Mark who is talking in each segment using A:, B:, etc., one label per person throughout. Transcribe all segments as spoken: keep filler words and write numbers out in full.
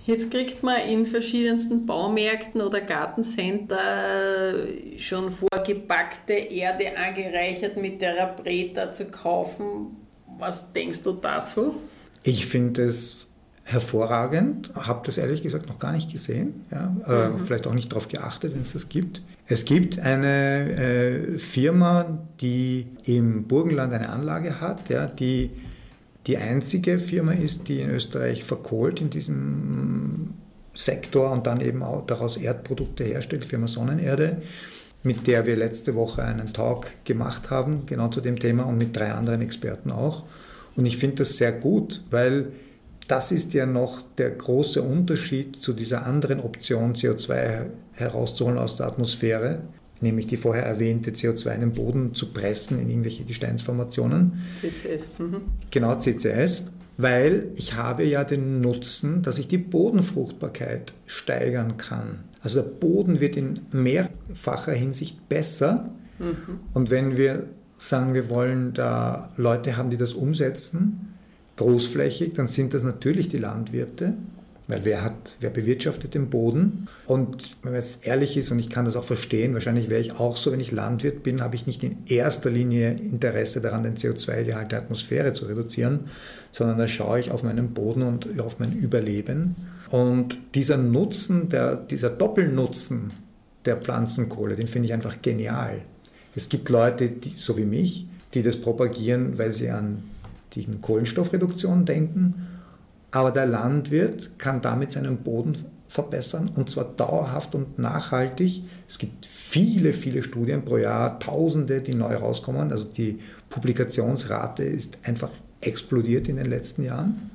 A: Jetzt kriegt man in verschiedensten Baumärkten oder Gartencenter schon vorgepackte Erde angereichert mit Therapreta zu kaufen. Was denkst du dazu?
B: Ich finde es hervorragend, habe das ehrlich gesagt noch gar nicht gesehen, ja? äh, mhm. vielleicht auch nicht darauf geachtet, wenn es das gibt. Es gibt eine äh, Firma, die im Burgenland eine Anlage hat, ja, die die einzige Firma ist, die in Österreich verkohlt in diesem Sektor und dann eben auch daraus Erdprodukte herstellt, Firma Sonnenerde, mit der wir letzte Woche einen Talk gemacht haben, genau zu dem Thema und mit drei anderen Experten auch. Und ich finde das sehr gut, weil das ist ja noch der große Unterschied zu dieser anderen Option, C O zwei herauszuholen aus der Atmosphäre, nämlich die vorher erwähnte C O zwei in den Boden zu pressen in irgendwelche Gesteinsformationen.
A: C C S. Mhm.
B: Genau, C C S, weil ich habe ja den Nutzen, dass ich die Bodenfruchtbarkeit steigern kann. Also der Boden wird in mehrfacher Hinsicht besser. Mhm. Und wenn wir sagen, wir wollen da Leute haben, die das umsetzen, großflächig, dann sind das natürlich die Landwirte, weil wer hat, wer bewirtschaftet den Boden? Und wenn man jetzt ehrlich ist, und ich kann das auch verstehen, wahrscheinlich wäre ich auch so, wenn ich Landwirt bin, habe ich nicht in erster Linie Interesse daran, den C O zwei Gehalt der Atmosphäre zu reduzieren, sondern da schaue ich auf meinen Boden und auf mein Überleben. Und dieser Nutzen, der, dieser Doppelnutzen der Pflanzenkohle, den finde ich einfach genial. Es gibt Leute, die, so wie mich, die das propagieren, weil sie an die Kohlenstoffreduktion denken, aber der Landwirt kann damit seinen Boden verbessern und zwar dauerhaft und nachhaltig. Es gibt viele, viele Studien pro Jahr, Tausende, die neu rauskommen. Also die Publikationsrate ist einfach explodiert in den letzten Jahren.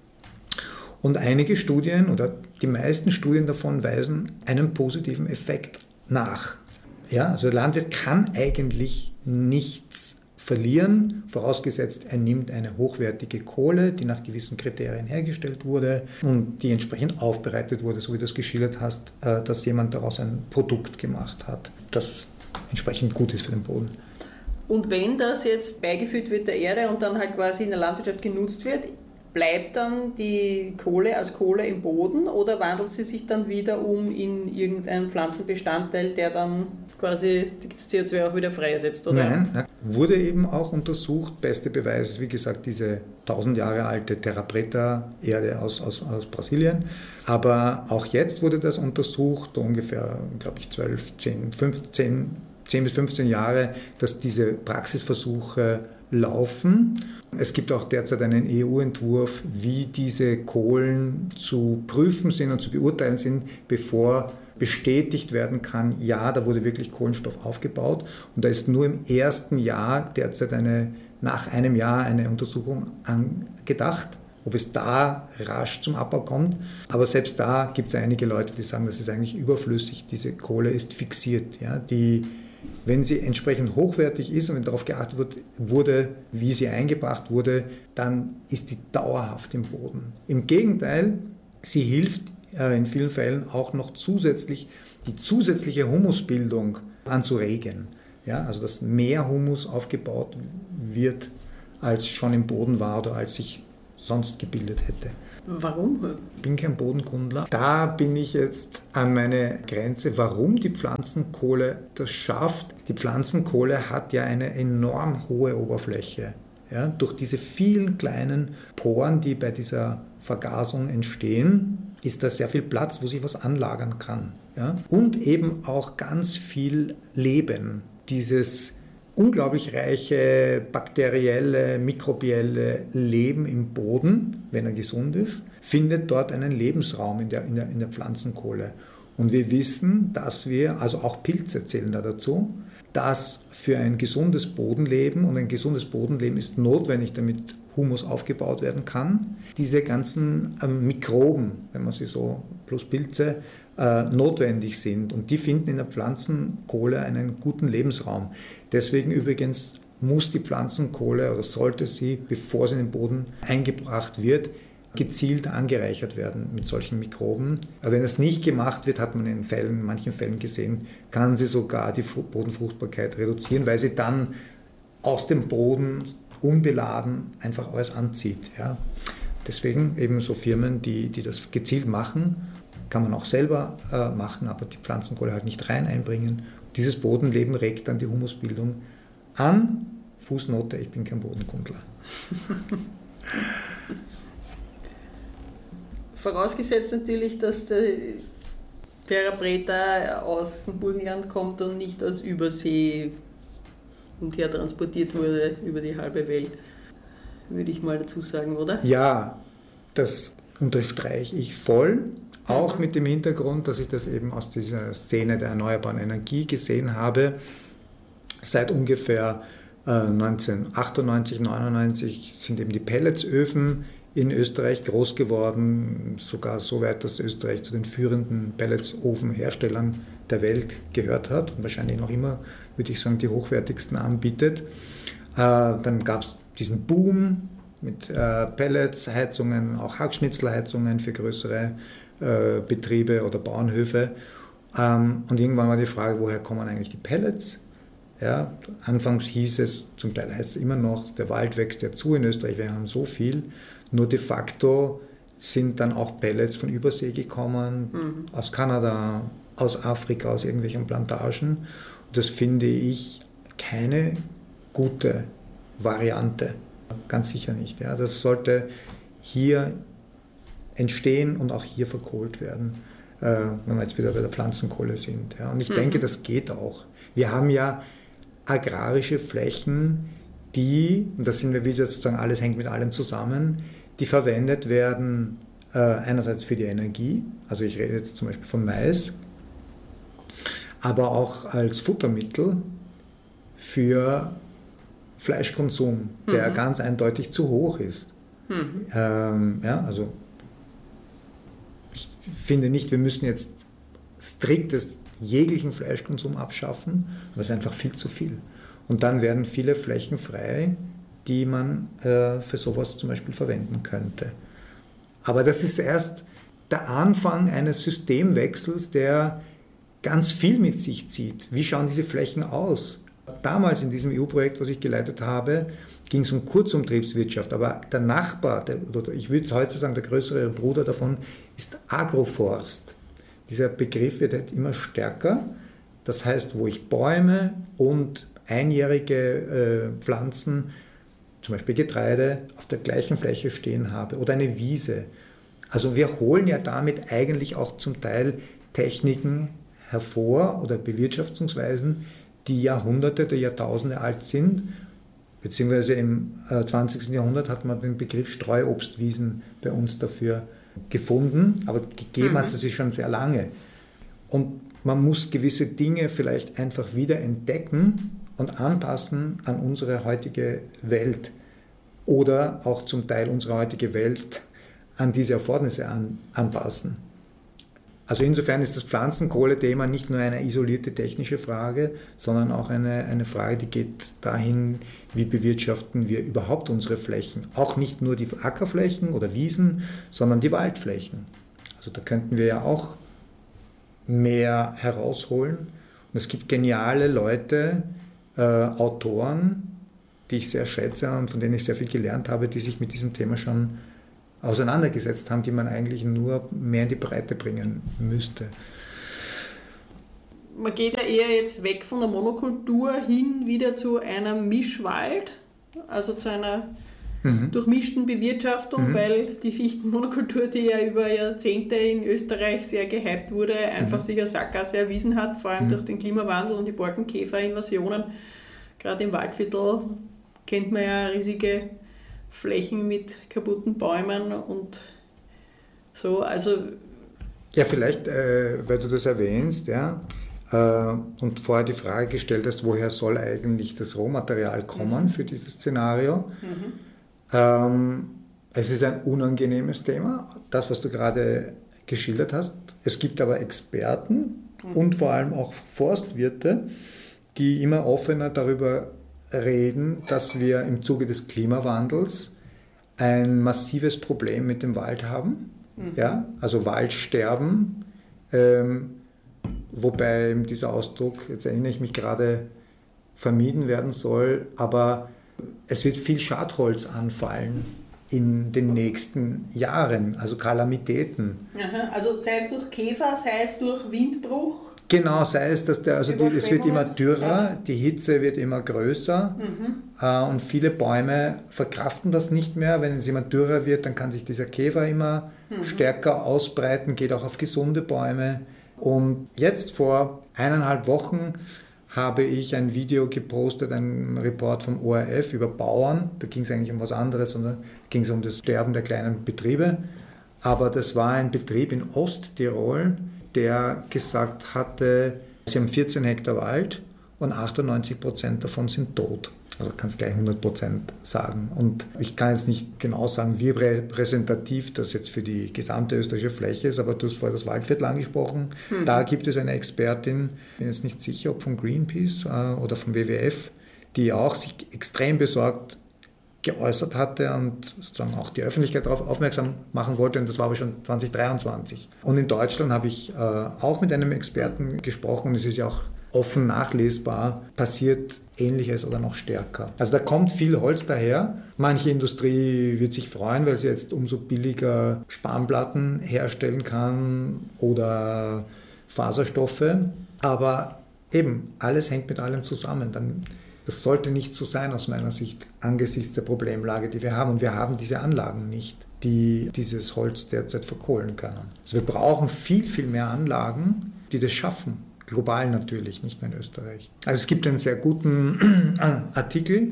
B: Und einige Studien oder die meisten Studien davon weisen einen positiven Effekt nach. Ja, also der Landwirt kann eigentlich nichts verlieren, vorausgesetzt, er nimmt eine hochwertige Kohle, die nach gewissen Kriterien hergestellt wurde und die entsprechend aufbereitet wurde, so wie du es geschildert hast, dass jemand daraus ein Produkt gemacht hat, das entsprechend gut ist für den Boden.
A: Und wenn das jetzt beigeführt wird der Erde und dann halt quasi in der Landwirtschaft genutzt wird, bleibt dann die Kohle als Kohle im Boden oder wandelt sie sich dann wieder um in irgendeinen Pflanzenbestandteil, der dann quasi das C O zwei auch wieder freisetzt, oder?
B: Nein, wurde eben auch untersucht. Beste Beweis ist, wie gesagt, diese tausend Jahre alte Therapreta-Erde aus, aus, aus Brasilien. Aber auch jetzt wurde das untersucht, so ungefähr, glaube ich, zwölf, zehn, fünfzehn, zehn bis fünfzehn Jahre, dass diese Praxisversuche laufen. Es gibt auch derzeit einen E U-Entwurf, wie diese Kohlen zu prüfen sind und zu beurteilen sind, bevor bestätigt werden kann, ja, da wurde wirklich Kohlenstoff aufgebaut und da ist nur im ersten Jahr derzeit eine, nach einem Jahr eine Untersuchung angedacht, ob es da rasch zum Abbau kommt. Aber selbst da gibt es einige Leute, die sagen, das ist eigentlich überflüssig, diese Kohle ist fixiert. Ja, die, wenn sie entsprechend hochwertig ist und wenn darauf geachtet wird, wurde, wie sie eingebracht wurde, dann ist die dauerhaft im Boden. Im Gegenteil, sie hilft in vielen Fällen auch noch zusätzlich die zusätzliche Humusbildung anzuregen. Ja, also dass mehr Humus aufgebaut wird, als schon im Boden war oder als sich sonst gebildet hätte.
A: Warum?
B: Ich bin kein Bodenkundler. Da bin ich jetzt an meine Grenze, warum die Pflanzenkohle das schafft. Die Pflanzenkohle hat ja eine enorm hohe Oberfläche. Ja, durch diese vielen kleinen Poren, die bei dieser Vergasung entstehen, ist da sehr viel Platz, wo sich was anlagern kann. Ja? Und eben auch ganz viel Leben. Dieses unglaublich reiche bakterielle, mikrobielle Leben im Boden, wenn er gesund ist, findet dort einen Lebensraum in der, in der, in der Pflanzenkohle. Und wir wissen, dass wir, also auch Pilze zählen da dazu, dass für ein gesundes Bodenleben, und ein gesundes Bodenleben ist notwendig, damit Humus aufgebaut werden kann, diese ganzen äh, Mikroben, wenn man sie so, plus Pilze, äh, notwendig sind. Und die finden in der Pflanzenkohle einen guten Lebensraum. Deswegen übrigens muss die Pflanzenkohle oder sollte sie, bevor sie in den Boden eingebracht wird, gezielt angereichert werden mit solchen Mikroben. Aber wenn das nicht gemacht wird, hat man in Fällen, in manchen Fällen gesehen, kann sie sogar die Bodenfruchtbarkeit reduzieren, weil sie dann aus dem Boden unbeladen einfach alles anzieht. Ja. Deswegen eben so Firmen, die, die das gezielt machen, kann man auch selber äh, machen, aber die Pflanzenkohle halt nicht rein einbringen. Dieses Bodenleben regt dann die Humusbildung an. Fußnote, ich bin kein Bodenkundler.
A: Vorausgesetzt natürlich, dass der Terra Preta aus dem Burgenland kommt und nicht aus Übersee und her transportiert wurde über die halbe Welt, würde ich mal dazu sagen, oder?
B: Ja, das unterstreiche ich voll, auch mhm. mit dem Hintergrund, dass ich das eben aus dieser Szene der erneuerbaren Energie gesehen habe. Seit ungefähr äh, neunzehnhundertachtundneunzig, neunundneunzig sind eben die Pelletsöfen in Österreich groß geworden, sogar so weit, dass Österreich zu den führenden Pelletsofenherstellern der Welt gehört hat und wahrscheinlich noch immer, würde ich sagen, die hochwertigsten anbietet. Äh, dann gab es diesen Boom mit äh, Pellets, Heizungen, auch Hackschnitzelheizungen für größere äh, Betriebe oder Bauernhöfe. Ähm, und irgendwann war die Frage, woher kommen eigentlich die Pellets? Ja, anfangs hieß es, zum Teil heißt es immer noch, der Wald wächst ja zu in Österreich, wir haben so viel. Nur de facto sind dann auch Pellets von Übersee gekommen, mhm. aus Kanada, aus Afrika, aus irgendwelchen Plantagen. Und das finde ich keine gute Variante. Ganz sicher nicht. Ja. Das sollte hier entstehen und auch hier verkohlt werden, äh, wenn wir jetzt wieder bei der Pflanzenkohle sind. Ja. Und ich mhm. denke, das geht auch. Wir haben ja agrarische Flächen, die, und da sind wir wieder sozusagen, alles hängt mit allem zusammen, die verwendet werden äh, einerseits für die Energie, also ich rede jetzt zum Beispiel von Mais, aber auch als Futtermittel für Fleischkonsum, der mhm. ganz eindeutig zu hoch ist. Mhm. Ähm, ja, also ich finde nicht, wir müssen jetzt striktest jeglichen Fleischkonsum abschaffen, aber es ist einfach viel zu viel. Und dann werden viele Flächen frei, die man äh, für sowas zum Beispiel verwenden könnte. Aber das ist erst der Anfang eines Systemwechsels, der ganz viel mit sich zieht. Wie schauen diese Flächen aus? Damals in diesem E U-Projekt, was ich geleitet habe, ging es um Kurzumtriebswirtschaft, aber der Nachbar, der, oder ich würde heute sagen, der größere Bruder davon, ist Agroforst. Dieser Begriff wird halt immer stärker. Das heißt, wo ich Bäume und einjährige äh, Pflanzen, zum Beispiel Getreide, auf der gleichen Fläche stehen habe oder eine Wiese. Also wir holen ja damit eigentlich auch zum Teil Techniken hervor oder Bewirtschaftungsweisen, die Jahrhunderte oder Jahrtausende alt sind. Beziehungsweise im äh, zwanzigsten Jahrhundert hat man den Begriff Streuobstwiesen bei uns dafür gefunden, aber gegeben mhm. hat es sich schon sehr lange. Und man muss gewisse Dinge vielleicht einfach wieder entdecken und anpassen an unsere heutige Welt oder auch zum Teil unsere heutige Welt an diese Erfordernisse an, anpassen. Also insofern ist das Pflanzenkohle-Thema nicht nur eine isolierte technische Frage, sondern auch eine, eine Frage, die geht dahin, wie bewirtschaften wir überhaupt unsere Flächen. Auch nicht nur die Ackerflächen oder Wiesen, sondern die Waldflächen. Also da könnten wir ja auch mehr herausholen. Und es gibt geniale Leute, äh, Autoren, die ich sehr schätze und von denen ich sehr viel gelernt habe, die sich mit diesem Thema schon auseinandergesetzt haben, die man eigentlich nur mehr in die Breite bringen müsste.
A: Man geht ja eher jetzt weg von der Monokultur hin wieder zu einem Mischwald, also zu einer mhm. durchmischten Bewirtschaftung, mhm. weil die Fichtenmonokultur, die ja über Jahrzehnte in Österreich sehr gehypt wurde, einfach mhm. sich als Sackgasse erwiesen hat, vor allem mhm. durch den Klimawandel und die Borkenkäferinvasionen. Gerade im Waldviertel kennt man ja riesige Flächen mit kaputten Bäumen und so, also...
B: Ja, vielleicht, äh, weil du das erwähnst, ja, äh, und vorher die Frage gestellt hast, woher soll eigentlich das Rohmaterial kommen mhm. für dieses Szenario. Mhm. Ähm, es ist ein unangenehmes Thema, das, was du gerade geschildert hast. Es gibt aber Experten mhm. und vor allem auch Forstwirte, die immer offener darüber reden, dass wir im Zuge des Klimawandels ein massives Problem mit dem Wald haben, mhm. ja? Also Waldsterben, ähm, wobei dieser Ausdruck, jetzt erinnere ich mich gerade, vermieden werden soll, aber es wird viel Schadholz anfallen in den nächsten Jahren, also Kalamitäten.
A: Aha, also sei es durch Käfer, sei es durch Windbruch?
B: Genau, sei es, dass der, also die, es wird immer dürrer, die Hitze wird immer größer mhm. äh, und viele Bäume verkraften das nicht mehr. Wenn es immer dürrer wird, dann kann sich dieser Käfer immer mhm. stärker ausbreiten, geht auch auf gesunde Bäume. Und jetzt vor eineinhalb Wochen habe ich ein Video gepostet, ein Report vom O R F über Bauern. Da ging es eigentlich um was anderes, sondern ging es um das Sterben der kleinen Betriebe. Aber das war ein Betrieb in Osttirol, der gesagt hatte, sie haben vierzehn Hektar Wald und achtundneunzig Prozent davon sind tot. Also kannst gleich hundert Prozent sagen. Und ich kann jetzt nicht genau sagen, wie repräsentativ das jetzt für die gesamte österreichische Fläche ist, aber du hast vorher das Waldviertel angesprochen. Mhm. Da gibt es eine Expertin, ich bin jetzt nicht sicher, ob von Greenpeace äh, oder vom W W F, die auch sich extrem besorgt geäußert hatte und sozusagen auch die Öffentlichkeit darauf aufmerksam machen wollte, und das war aber schon zwanzig dreiundzwanzig. Und in Deutschland habe ich äh, auch mit einem Experten gesprochen, und es ist ja auch offen nachlesbar, passiert Ähnliches oder noch stärker. Also da kommt viel Holz daher. Manche Industrie wird sich freuen, weil sie jetzt umso billiger Spanplatten herstellen kann oder Faserstoffe, aber eben, alles hängt mit allem zusammen. Dann Das sollte nicht so sein aus meiner Sicht, angesichts der Problemlage, die wir haben. Und wir haben diese Anlagen nicht, die dieses Holz derzeit verkohlen können. Also wir brauchen viel, viel mehr Anlagen, die das schaffen. Global natürlich, nicht nur in Österreich. Also es gibt einen sehr guten Artikel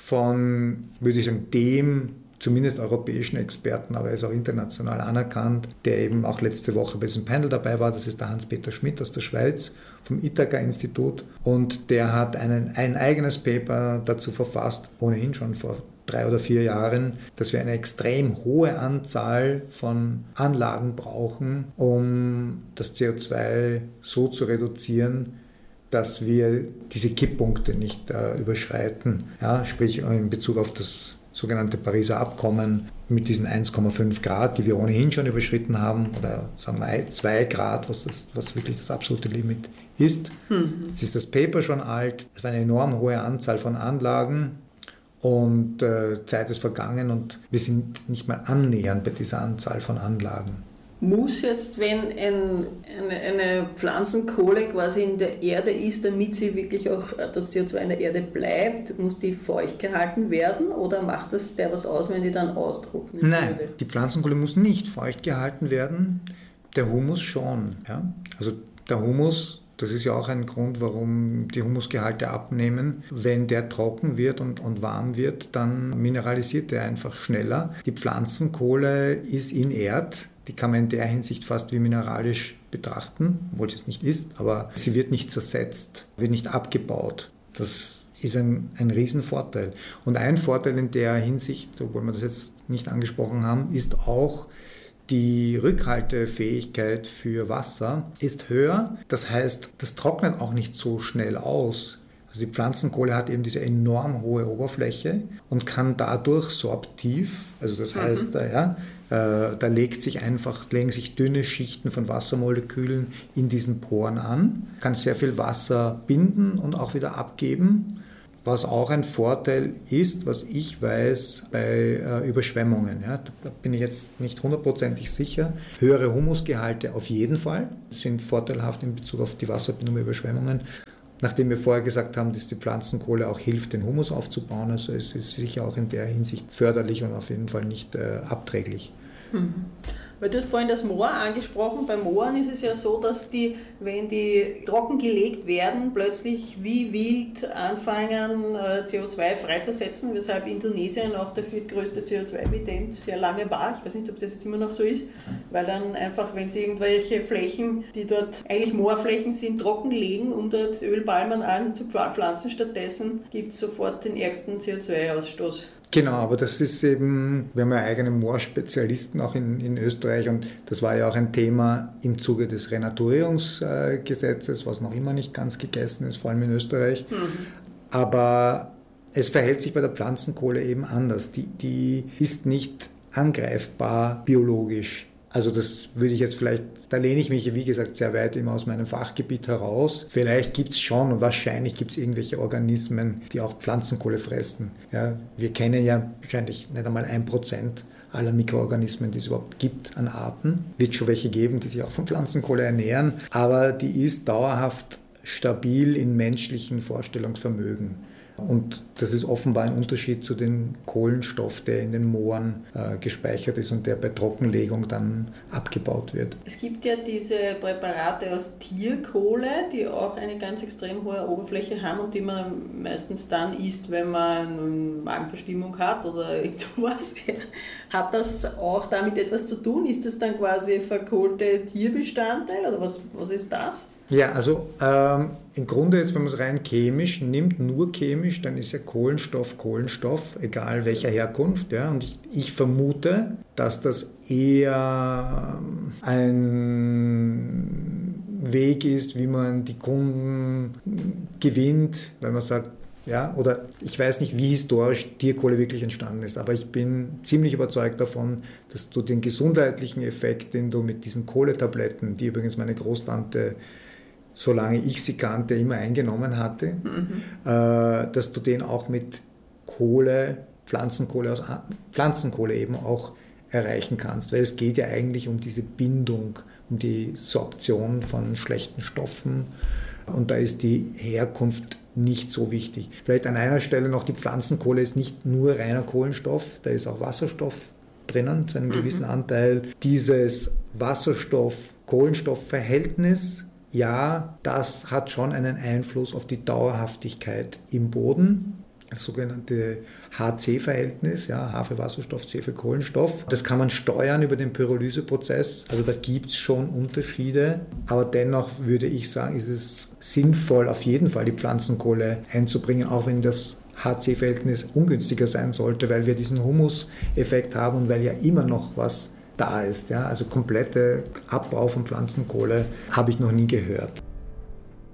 B: von, würde ich sagen, dem zumindest europäischen Experten, aber er ist auch international anerkannt, der eben auch letzte Woche bei diesem Panel dabei war. Das ist der Hans-Peter Schmidt aus der Schweiz vom Ithaka-Institut, und der hat einen, ein eigenes Paper dazu verfasst, ohnehin schon vor drei oder vier Jahren, dass wir eine extrem hohe Anzahl von Anlagen brauchen, um das C O zwei so zu reduzieren, dass wir diese Kipppunkte nicht äh, überschreiten. Ja, sprich in Bezug auf das sogenannte Pariser Abkommen mit diesen eins Komma fünf Grad, die wir ohnehin schon überschritten haben, oder sagen wir zwei Grad, was, das, was wirklich das absolute Limit ist. Mhm. Jetzt ist das Paper schon alt, es war eine enorm hohe Anzahl von Anlagen und äh, Zeit ist vergangen und wir sind nicht mal annähernd bei dieser Anzahl von Anlagen.
A: Muss jetzt, wenn ein, eine, eine Pflanzenkohle quasi in der Erde ist, damit sie wirklich auch das C O zwei in der Erde bleibt, muss die feucht gehalten werden, oder macht das der was aus, wenn die dann austrocknen?
B: Nein, würde? Die Pflanzenkohle muss nicht feucht gehalten werden, der Humus schon. Ja? Also der Humus, das ist ja auch ein Grund, warum die Humusgehalte abnehmen. Wenn der trocken wird und, und warm wird, dann mineralisiert er einfach schneller. Die Pflanzenkohle ist inert. Die kann man in der Hinsicht fast wie mineralisch betrachten, obwohl sie es nicht ist, aber sie wird nicht zersetzt, wird nicht abgebaut. Das ist ein, ein Riesenvorteil. Und ein Vorteil in der Hinsicht, obwohl wir das jetzt nicht angesprochen haben, ist auch, die Rückhaltefähigkeit für Wasser ist höher. Das heißt, das trocknet auch nicht so schnell aus. Also die Pflanzenkohle hat eben diese enorm hohe Oberfläche und kann dadurch sorptiv, also das heißt, mhm. ja, äh, da legt sich einfach, legen sich dünne Schichten von Wassermolekülen in diesen Poren an, kann sehr viel Wasser binden und auch wieder abgeben. Was auch ein Vorteil ist, was ich weiß, bei äh, Überschwemmungen. Ja, da bin ich jetzt nicht hundertprozentig sicher. Höhere Humusgehalte auf jeden Fall sind vorteilhaft in Bezug auf die Wasserbindung bei Überschwemmungen. Nachdem wir vorher gesagt haben, dass die Pflanzenkohle auch hilft, den Humus aufzubauen, also es ist sicher auch in der Hinsicht förderlich und auf jeden Fall nicht äh, abträglich.
A: Mhm. Weil du hast vorhin das Moor angesprochen. Bei Mooren ist es ja so, dass die, wenn die trockengelegt werden, plötzlich wie wild anfangen, C O zwei freizusetzen, weshalb Indonesien auch der viertgrößte C O zwei Emittent sehr lange war. Ich weiß nicht, ob das jetzt immer noch so ist, weil dann einfach, wenn sie irgendwelche Flächen, die dort eigentlich Moorflächen sind, trockenlegen, um dort Ölpalmen anzupflanzen, stattdessen gibt es sofort den ärgsten C O zwei Ausstoß.
B: Genau, aber das ist eben, wir haben ja eigene Moorspezialisten auch in, in Österreich, und das war ja auch ein Thema im Zuge des Renaturierungsgesetzes, was noch immer nicht ganz gegessen ist, vor allem in Österreich. Mhm. Aber es verhält sich bei der Pflanzenkohle eben anders. Die, die ist nicht angreifbar biologisch. Also das würde ich jetzt vielleicht, da lehne ich mich, wie gesagt, sehr weit immer aus meinem Fachgebiet heraus. Vielleicht gibt es schon und wahrscheinlich gibt es irgendwelche Organismen, die auch Pflanzenkohle fressen. Ja, wir kennen ja wahrscheinlich nicht einmal ein Prozent aller Mikroorganismen, die es überhaupt gibt an Arten. Wird schon welche geben, die sich auch von Pflanzenkohle ernähren, aber die ist dauerhaft stabil in menschlichen Vorstellungsvermögen. Und das ist offenbar ein Unterschied zu dem Kohlenstoff, der in den Mooren äh, gespeichert ist und der bei Trockenlegung dann abgebaut wird.
A: Es gibt ja diese Präparate aus Tierkohle, die auch eine ganz extrem hohe Oberfläche haben und die man meistens dann isst, wenn man eine Magenverstimmung hat oder irgendwas. Hat das auch damit etwas zu tun? Ist das dann quasi verkohlte Tierbestandteil oder was, was ist das?
B: Ja, also ähm, im Grunde jetzt, wenn man es rein chemisch nimmt, nur chemisch, dann ist ja Kohlenstoff Kohlenstoff, egal welcher Herkunft. Ja, und ich, ich vermute, dass das eher ein Weg ist, wie man die Kunden gewinnt, weil man sagt, ja, oder ich weiß nicht, wie historisch Tierkohle wirklich entstanden ist, aber ich bin ziemlich überzeugt davon, dass du den gesundheitlichen Effekt, den du mit diesen Kohletabletten, die übrigens meine Großtante, solange ich sie kannte, immer eingenommen hatte, mhm. äh, dass du den auch mit Kohle, Pflanzenkohle, aus, Pflanzenkohle eben auch erreichen kannst, weil es geht ja eigentlich um diese Bindung, um die Sorption von schlechten Stoffen und da ist die Herkunft nicht so wichtig. Vielleicht an einer Stelle noch, die Pflanzenkohle ist nicht nur reiner Kohlenstoff, da ist auch Wasserstoff drinnen, zu einem gewissen mhm. Anteil. Dieses Wasserstoff-Kohlenstoff-Verhältnis, ja, das hat schon einen Einfluss auf die Dauerhaftigkeit im Boden. Das sogenannte H C Verhältnis, ja, H für Wasserstoff, C für Kohlenstoff. Das kann man steuern über den Pyrolyseprozess. Also da gibt es schon Unterschiede. Aber dennoch würde ich sagen, ist es sinnvoll, auf jeden Fall die Pflanzenkohle einzubringen, auch wenn das H C Verhältnis ungünstiger sein sollte, weil wir diesen Humuseffekt haben und weil ja immer noch was da ist. Ja? Also komplette Abbau von Pflanzenkohle habe ich noch nie gehört.